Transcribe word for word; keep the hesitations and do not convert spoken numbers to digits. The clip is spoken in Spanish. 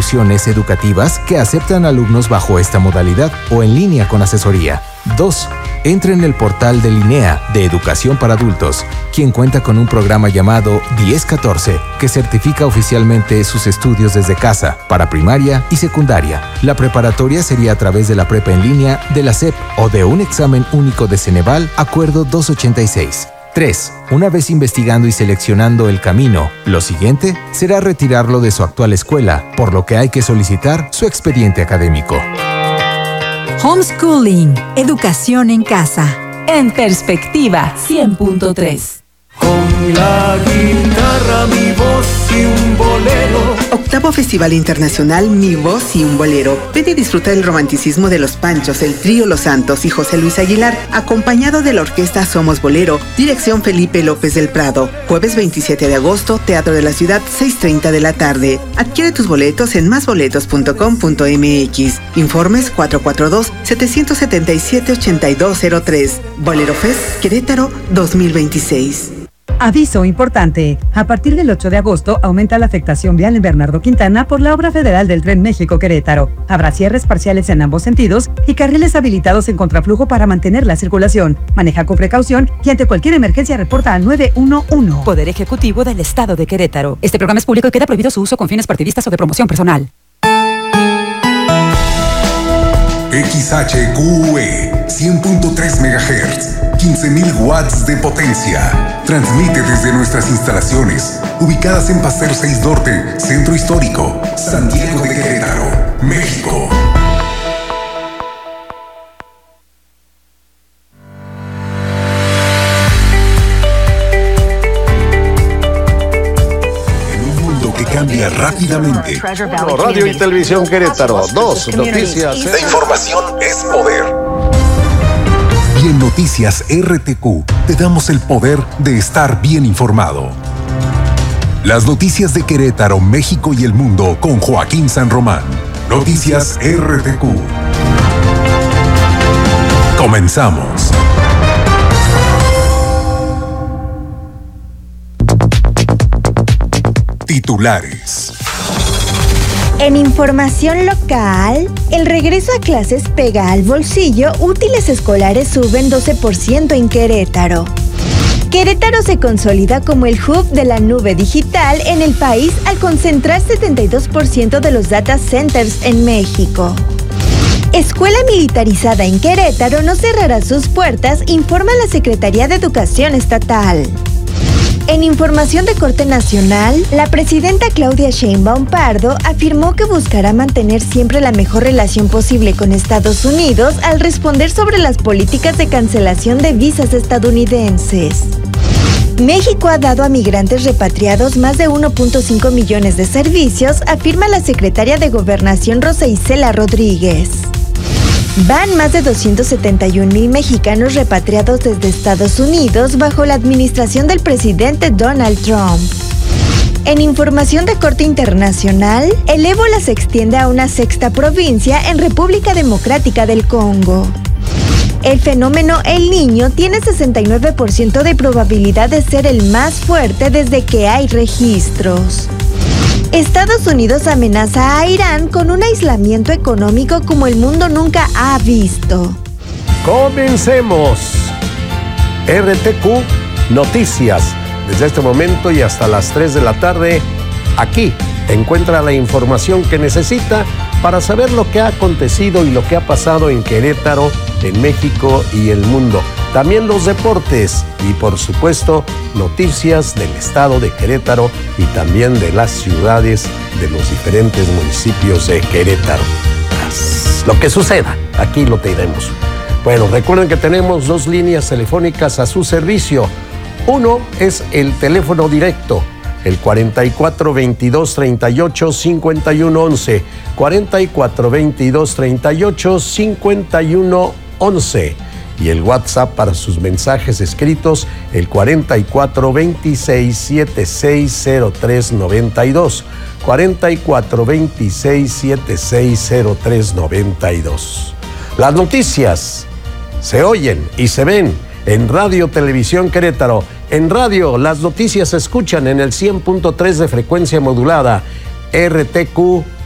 instituciones educativas que aceptan alumnos bajo esta modalidad o en línea con asesoría. dos. Entre en el portal de Linea de Educación para Adultos, quien cuenta con un programa llamado diez catorce, que certifica oficialmente sus estudios desde casa, para primaria y secundaria. La preparatoria sería a través de la prepa en línea, de la S E P o de un examen único de Ceneval, Acuerdo doscientos ochenta y seis. tres. Una vez investigando y seleccionando el camino, lo siguiente será retirarlo de su actual escuela, por lo que hay que solicitar su expediente académico. Homeschooling, educación en casa. En Perspectiva cien punto tres. Con la guitarra, mi voz y un bolero. Octavo Festival Internacional Mi Voz y un Bolero. Ven y disfruta el romanticismo de Los Panchos, el Trío Los Santos y José Luis Aguilar, acompañado de la orquesta Somos Bolero, dirección Felipe López del Prado. Jueves veintisiete de agosto, Teatro de la Ciudad, seis treinta de la tarde. Adquiere tus boletos en más boletos punto com punto m x. Informes cuatro cuatro dos, siete siete siete, ocho dos cero tres. Bolero Fest Querétaro dos mil veintiséis. Aviso importante. A partir del ocho de agosto aumenta la afectación vial en Bernardo Quintana por la obra federal del Tren México-Querétaro. Habrá cierres parciales en ambos sentidos y carriles habilitados en contraflujo para mantener la circulación. Maneja con precaución y ante cualquier emergencia reporta al nueve uno uno. Poder Ejecutivo del Estado de Querétaro. Este programa es público y queda prohibido su uso con fines partidistas o de promoción personal. X H Q E cien punto tres megahertz, quince mil watts de potencia. Transmite desde nuestras instalaciones, ubicadas en Paseo seis Norte, Centro Histórico, San Diego de Querétaro, México. Cambia rápidamente. Uno, Radio y Televisión Querétaro. Dos, noticias. La información es poder. Y en Noticias R T Q te damos el poder de estar bien informado. Las noticias de Querétaro, México y el mundo con Joaquín San Román. Noticias R T Q. Comenzamos. Titulares. En información local, el regreso a clases pega al bolsillo, útiles escolares suben doce por ciento en Querétaro. Querétaro se consolida como el hub de la nube digital en el país al concentrar setenta y dos por ciento de los data centers en México. Escuela militarizada en Querétaro no cerrará sus puertas, informa la Secretaría de Educación Estatal. En información de corte nacional, la presidenta Claudia Sheinbaum Pardo afirmó que buscará mantener siempre la mejor relación posible con Estados Unidos al responder sobre las políticas de cancelación de visas estadounidenses. México ha dado a migrantes repatriados más de uno punto cinco millones de servicios, afirma la secretaria de Gobernación Rosa Isela Rodríguez. Van más de doscientos setenta y un mil mexicanos repatriados desde Estados Unidos bajo la administración del presidente Donald Trump. En información de corte internacional, el ébola se extiende a una sexta provincia en República Democrática del Congo. El fenómeno El Niño tiene sesenta y nueve por ciento de probabilidad de ser el más fuerte desde que hay registros. Estados Unidos amenaza a Irán con un aislamiento económico como el mundo nunca ha visto. Comencemos. R T Q Noticias. Desde este momento y hasta las tres de la tarde, aquí encuentra la información que necesita para saber lo que ha acontecido y lo que ha pasado en Querétaro, en México y el mundo. También los deportes y, por supuesto, noticias del estado de Querétaro y también de las ciudades de los diferentes municipios de Querétaro. Lo que suceda, aquí lo tenemos. Bueno, recuerden que tenemos dos líneas telefónicas a su servicio. Uno es el teléfono directo, el cuarenta y cuatro, veintidós, treinta y ocho, cincuenta y uno, once. cuarenta y cuatro, veintidós, treinta y ocho, cincuenta y uno, once. Y el WhatsApp para sus mensajes escritos, el cuarenta y cuatro, veintiséis, setenta y seis, cero tres, noventa y dos. cuarenta y cuatro, veintiséis, setenta y seis, cero tres, noventa y dos. Las noticias se oyen y se ven en Radio Televisión Querétaro. En radio, las noticias se escuchan en el cien punto tres de frecuencia modulada. R T Q